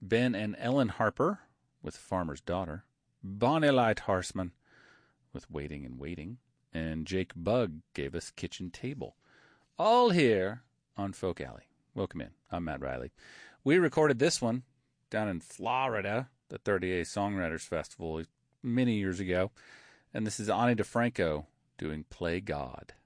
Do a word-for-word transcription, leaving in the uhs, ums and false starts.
Ben and Ellen Harper with Farmer's Daughter. Bonnie Light Horseman with Waiting and Waiting. And Jake Bugg gave us Kitchen Table. All here on Folk Alley. Welcome in. I'm Matt Riley. We recorded this one down in Florida, the thirty-eighth Songwriters Festival, many years ago. And this is Ani DiFranco doing Play God.